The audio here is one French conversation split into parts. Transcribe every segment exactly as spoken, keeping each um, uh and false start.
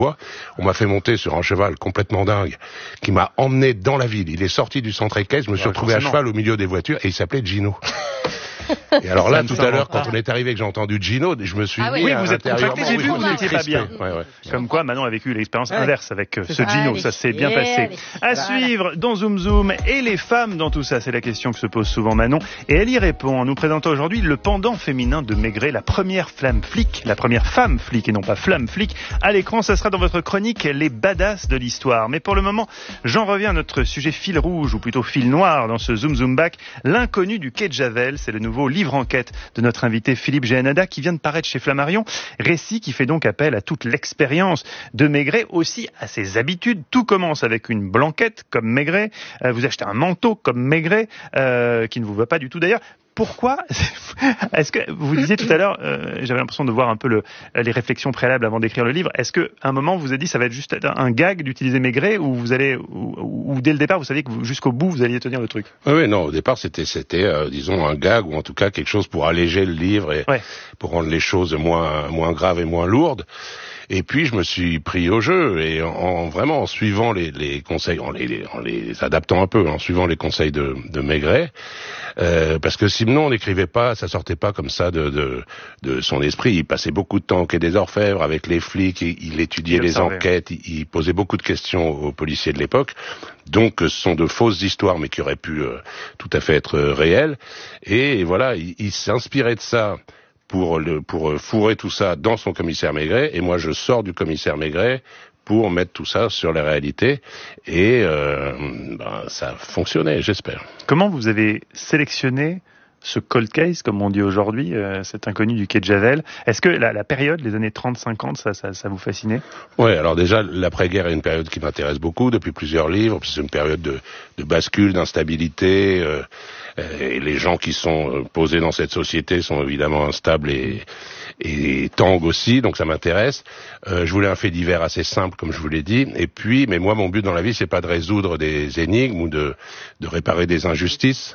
On m'a fait monter sur un cheval complètement dingue qui m'a emmené dans la ville. Il est sorti du centre équestre, je me suis ouais, retrouvé forcément. à cheval au milieu des voitures et il s'appelait Gino. Et alors là, tout à l'heure, quand on est arrivé, que j'ai entendu Gino, je me suis ah dit... Oui, vous êtes contracté, j'ai vu, vous n'étiez pas bien. Ouais, ouais. Comme quoi, Manon a vécu l'expérience ouais. inverse avec ce Gino, ça s'est bien passé. À suivre dans Zoom Zoom, et les femmes dans tout ça, c'est la question que se pose souvent Manon, et elle y répond en nous présentant aujourd'hui le pendant féminin de Maigret, la première flamme flic, la première femme flic, et non pas flamme flic. À l'écran, ça sera dans votre chronique Les badass de l'histoire. Mais pour le moment, j'en reviens à notre sujet fil rouge, ou plutôt fil noir dans ce Zoom Zoom Back, l'inconnu du quai de Javel, c'est le nouveau livre enquête de notre invité Philippe Géanada qui vient de paraître chez Flammarion. Récit qui fait donc appel à toute l'expérience de Maigret, aussi à ses habitudes. Tout commence avec une blanquette comme Maigret. Euh, vous achetez un manteau comme Maigret, euh, qui ne vous va pas du tout d'ailleurs. Pourquoi est-ce que vous disiez tout à l'heure, euh, j'avais l'impression de voir un peu le, les réflexions préalables avant d'écrire le livre. Est-ce qu'à un moment vous avez dit ça va être juste un gag d'utiliser Maigret ou vous allez ou, ou dès le départ vous saviez que vous, jusqu'au bout vous alliez tenir le truc? Oui, oui non, au départ c'était c'était euh, disons un gag ou en tout cas quelque chose pour alléger le livre et ouais. pour rendre les choses moins moins graves et moins lourdes. Et puis je me suis pris au jeu et en, en vraiment en suivant les, les conseils, en les, en les adaptant un peu, en suivant les conseils de, de Maigret, euh, parce que sinon on n'écrivait pas, ça sortait pas comme ça de, de, de son esprit. Il passait beaucoup de temps au Quai des Orfèvres avec les flics, il, il étudiait il les enquêtes, il, il posait beaucoup de questions aux policiers de l'époque. Donc ce sont de fausses histoires, mais qui auraient pu euh, tout à fait être euh, réelles. Et voilà, il, il s'inspirait de ça. Pour, le, pour fourrer tout ça dans son commissaire Maigret, et moi je sors du commissaire Maigret pour mettre tout ça sur la réalité, et euh, ben, ça fonctionnait, j'espère. Comment vous avez sélectionné ce cold case, comme on dit aujourd'hui, euh, cet inconnu du quai de Javel? Est-ce que la, la période, les années trente cinquante, ça, ça, ça vous fascinait? Oui, alors déjà, l'après-guerre est une période qui m'intéresse beaucoup, depuis plusieurs livres, c'est une période de, de bascule, d'instabilité, euh, et les gens qui sont posés dans cette société sont évidemment instables et, et tanguent aussi, donc ça m'intéresse. Euh, je voulais un fait divers assez simple, comme je vous l'ai dit, et puis, mais moi, mon but dans la vie, c'est pas de résoudre des énigmes ou de, de réparer des injustices.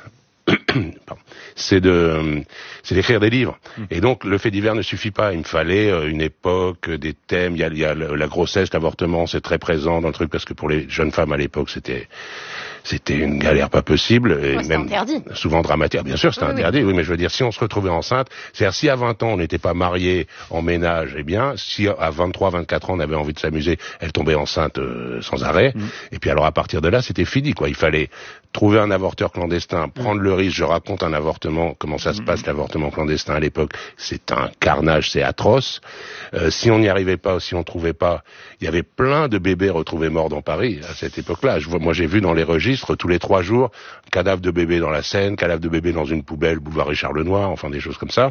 c'est de c'est d'écrire des livres. Et donc le fait divers ne suffit pas, il me fallait euh, une époque, des thèmes, il y a, il y a la grossesse, l'avortement, c'est très présent dans le truc parce que pour les jeunes femmes à l'époque, c'était c'était une galère pas possible et ouais, même interdit. Souvent dramatique. Bien sûr, c'était oui, interdit. Oui. oui, mais je veux dire si on se retrouvait enceinte, c'est-à-dire si à vingt ans on n'était pas marié en ménage, eh bien si à vingt-trois, vingt-quatre ans on avait envie de s'amuser, elle tombait enceinte euh, sans arrêt. Mm. Et puis alors à partir de là, c'était fini quoi, il fallait trouver un avorteur clandestin, prendre mm. le risque, je raconte un avortement, comment ça se passe l'avortement clandestin à l'époque, c'est un carnage, c'est atroce. Euh, si on n'y arrivait pas, si on trouvait pas, il y avait plein de bébés retrouvés morts dans Paris à cette époque-là. Je vois, moi j'ai vu dans les registres tous les trois jours, cadavre de bébé dans la Seine, cadavre de bébé dans une poubelle, boulevard Richard Lenoir, enfin des choses comme ça.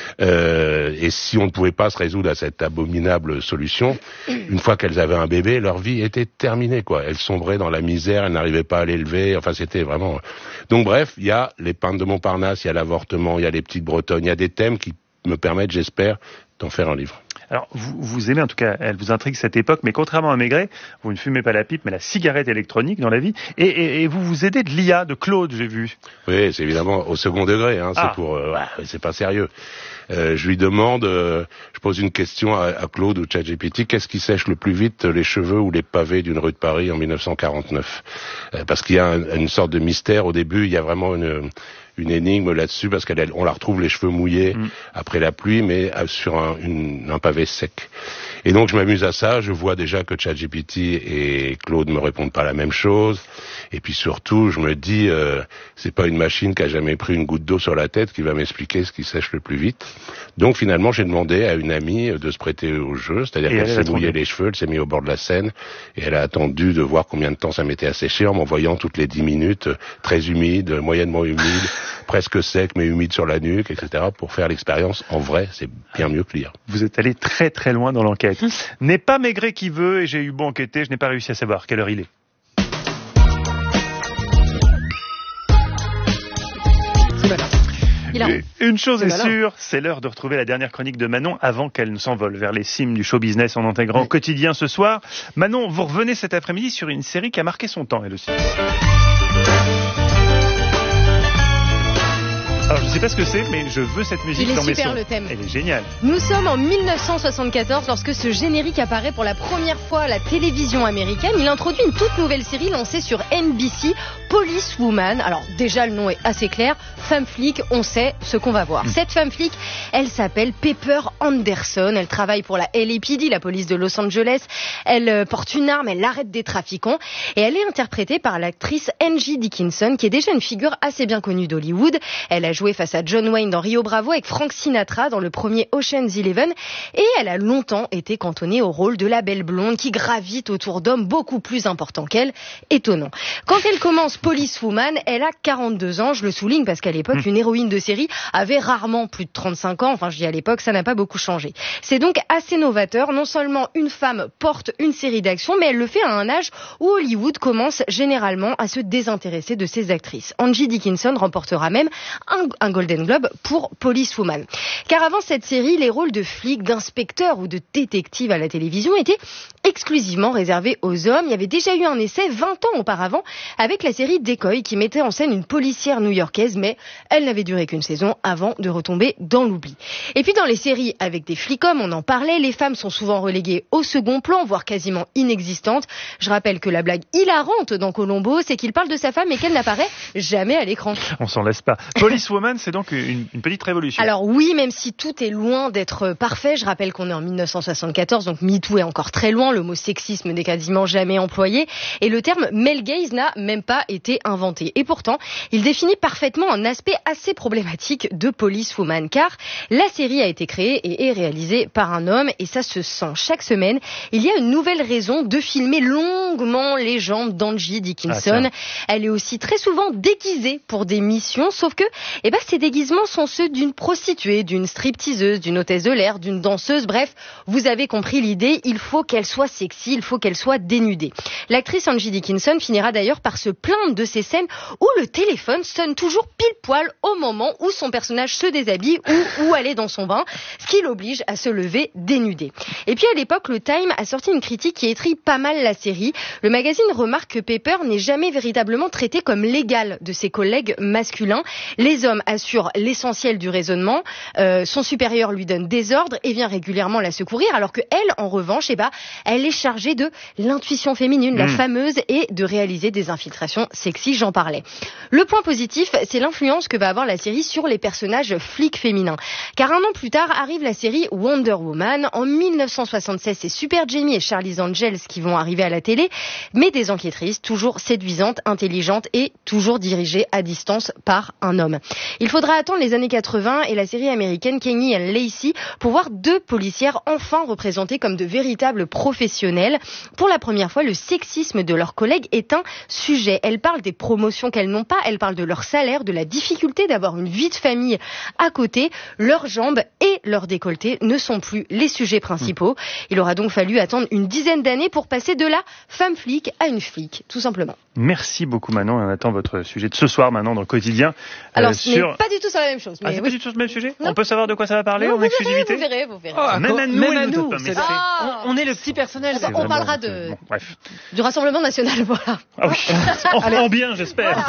Euh, et si on ne pouvait pas se résoudre à cette abominable solution, une fois qu'elles avaient un bébé, leur vie était terminée quoi. Elles sombraient dans la misère, elles n'arrivaient pas à l'élever, enfin c'était vraiment... Donc bref, il y a les peintres de Montparnasse, il y a l'avortement, il y a les petites Bretonnes, il y a des thèmes qui me permettent, j'espère, d'en faire un livre. Alors, vous, vous aimez, en tout cas, elle vous intrigue cette époque, mais contrairement à Maigret, vous ne fumez pas la pipe, mais la cigarette électronique dans la vie, et, et, et vous vous aidez de l'I A, de Claude, j'ai vu. Oui, c'est évidemment au second degré, hein, ah. c'est pour, euh, ouais, c'est pas sérieux. Euh, je lui demande, euh, je pose une question à, à Claude ou ChatGPT, qu'est-ce qui sèche le plus vite, les cheveux ou les pavés d'une rue de Paris en mille neuf cent quarante-neuf? euh, Parce qu'il y a un, une sorte de mystère au début, il y a vraiment une... une énigme là-dessus parce qu'on la retrouve les cheveux mouillés mmh. après la pluie mais sur un, une, un pavé sec. Et donc je m'amuse à ça, je vois déjà que ChatGPT et Claude me répondent pas la même chose et puis surtout je me dis euh, c'est pas une machine qui a jamais pris une goutte d'eau sur la tête qui va m'expliquer ce qui sèche le plus vite. Donc finalement j'ai demandé à une amie de se prêter au jeu, c'est-à-dire et qu'elle s'est mouillé les cheveux, elle s'est mise au bord de la Seine et elle a attendu de voir combien de temps ça mettait à sécher en m'envoyant toutes les dix minutes très humide, moyennement humide, presque sec mais humide sur la nuque, et cetera pour faire l'expérience en vrai, c'est bien mieux que lire. Vous êtes allé très très loin dans l'enquête. N'est pas Maigret qui veut et j'ai eu beau enquêter, je n'ai pas réussi à savoir quelle heure il est. Il a... Une chose est, est sûre, c'est l'heure de retrouver la dernière chronique de Manon avant qu'elle ne s'envole vers les cimes du show business en intégrant oui. Quotidien ce soir. Manon, vous revenez cet après-midi sur une série qui a marqué son temps, elle aussi. Alors je sais pas ce que c'est, mais je veux cette musique Il dans est mes super, sons. le thème. Elle est géniale. Nous sommes en dix-neuf cent soixante-quatorze lorsque ce générique apparaît pour la première fois à la télévision américaine. Il introduit une toute nouvelle série lancée sur N B C, Police Woman. Alors déjà le nom est assez clair, femme flic, on sait ce qu'on va voir. Mmh. Cette femme flic, elle s'appelle Pepper Anderson. Elle travaille pour la L A P D, la police de Los Angeles. Elle euh, porte une arme, elle arrête des trafiquants et elle est interprétée par l'actrice Angie Dickinson, qui est déjà une figure assez bien connue d'Hollywood. Elle a joué face à John Wayne dans Rio Bravo avec Frank Sinatra dans le premier Ocean's Eleven et elle a longtemps été cantonnée au rôle de la belle blonde qui gravite autour d'hommes beaucoup plus importants qu'elle. Étonnant. Quand elle commence Police Woman, elle a quarante-deux ans, je le souligne parce qu'à l'époque, mmh. une héroïne de série avait rarement plus de trente-cinq ans, enfin je dis à l'époque, ça n'a pas beaucoup changé. C'est donc assez novateur, non seulement une femme porte une série d'actions, mais elle le fait à un âge où Hollywood commence généralement à se désintéresser de ses actrices. Angie Dickinson remportera même un, un Golden Globe pour Police Woman. Car avant cette série, les rôles de flics, d'inspecteurs ou de détectives à la télévision étaient exclusivement réservés aux hommes. Il y avait déjà eu un essai vingt ans auparavant avec la série Decoy qui mettait en scène une policière new-yorkaise, mais elle n'avait duré qu'une saison avant de retomber dans l'oubli. Et puis dans les séries avec des flics hommes, on en parlait, les femmes sont souvent reléguées au second plan, voire quasiment inexistantes. Je rappelle que la blague hilarante dans Columbo, c'est qu'il parle de sa femme et qu'elle n'apparaît jamais à l'écran. On s'en laisse pas. Police Woman, c'est donc une, une petite révolution. Alors oui, même si tout est loin d'être parfait, je rappelle qu'on est en dix-neuf cent soixante-quatorze, donc MeToo est encore très loin, le mot sexisme n'est quasiment jamais employé, et le terme male gaze n'a même pas été inventé. Et pourtant, il définit parfaitement un aspect assez problématique de Police Woman, car la série a été créée et est réalisée par un homme, et ça se sent. Chaque semaine, il y a une nouvelle raison de filmer longuement les jambes d'Angie Dickinson. Ah, elle est aussi très souvent déguisée pour des missions, sauf que eh ben, ces déguisements sont ceux d'une prostituée, d'une stripteaseuse, d'une hôtesse de l'air, d'une danseuse, bref, vous avez compris l'idée, il faut qu'elle soit sexy, il faut qu'elle soit dénudée. L'actrice Angie Dickinson finira d'ailleurs par se plaindre de ces scènes où le téléphone sonne toujours pile poil au moment où son personnage se déshabille ou où elle est dans son bain, ce qui l'oblige à se lever dénudée. Et puis à l'époque, le Time a sorti une critique qui étrit pas mal la série. Le magazine remarque que Pepper n'est jamais véritablement traitée comme l'égale de ses collègues masculins. Les hommes assurent l'essentiel du raisonnement, euh, son supérieur lui donne des ordres et vient régulièrement la secourir, alors que elle, en revanche, eh ben, elle est chargée de l'intuition féminine, mmh. la fameuse, et de réaliser des infiltrations sexy, j'en parlais. Le point positif, c'est l'influence que va avoir la série sur les personnages flics féminins. Car un an plus tard arrive la série Wonder Woman. En dix-neuf cent soixante-seize, c'est Super Jamie et Charlie's Angels qui vont arriver à la télé, mais des enquêtrices toujours séduisantes, intelligentes et toujours dirigées à distance par un homme. Il faudra attendre les années quatre-vingts et la série américaine Kenny and Lacey pour voir deux policières enfin représentées comme de véritables professionnelles. Pour la première fois, le sexisme de leurs collègues est un sujet. Elles parlent des promotions qu'elles n'ont pas, elles parlent de leur salaire, de la difficulté d'avoir une vie de famille à côté. Leurs jambes et leur décolleté ne sont plus les sujets principaux. Il aura donc fallu attendre une dizaine d'années pour passer de la femme flic à une flic, tout simplement. Merci beaucoup Manon, on attend votre sujet de ce soir maintenant dans le quotidien. Alors euh, ce sur... n'est pas du tout sur la même chose. Mais ah, c'est oui. pas du tout sur le même sujet. Non. On peut savoir de quoi ça va parler non, en vous exclusivité. verrez, vous verrez, vous verrez. Oh, même à nous, même à nous, nous mais ah. on, on est le petit personnel. On, on parlera de, bon, bref. du Rassemblement National, voilà. Ah oui, en, en bien j'espère.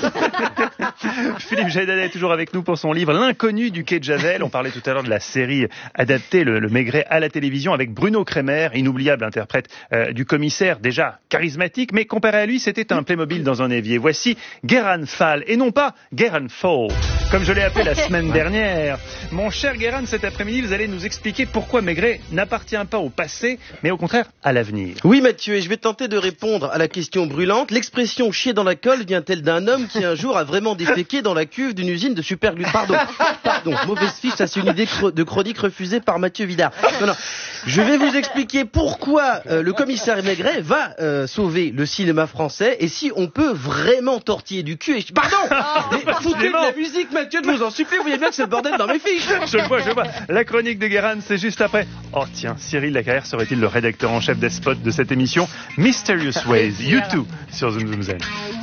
Philippe Jaidanet est toujours avec nous pour son livre L'inconnu du quai de Javel. On parlait tout à l'heure de la série adaptée, le, le Maigret à la télévision, avec Bruno Kremer, inoubliable interprète euh, du commissaire, déjà charismatique, mais comparé à lui, c'était un Playmobil dans un évier. Voici Guéran Fall, et non pas Guéran Fall, comme je l'ai appelé la semaine dernière. Mon cher Guéran, cet après-midi, vous allez nous expliquer pourquoi Maigret n'appartient pas au passé, mais au contraire à l'avenir. Oui Mathieu, et je vais tenter de répondre à la question brûlante. L'expression chier dans la colle vient-elle d'un homme qui un jour a vraiment déféqué dans la cuve d'une usine de superglue? Pardon, pardon, mauvaise fiche, ça c'est une idée de chronique refusée par Mathieu Vidard. Non, non. Je vais vous expliquer pourquoi euh, le commissaire Maigret va euh, sauver le cinéma français et si on peut vraiment tortiller du cul et... Pardon oh, foutez de la musique Mathieu, je vous en supplie, vous voyez bien que c'est le bordel dans mes fiches. Je le vois, je le vois. La chronique de Guéran, c'est juste après. Oh tiens, Cyril Lacarrière serait-il le rédacteur en chef des spots de cette émission Mysterious Ways, U deux sur Zoom Zoom Zen.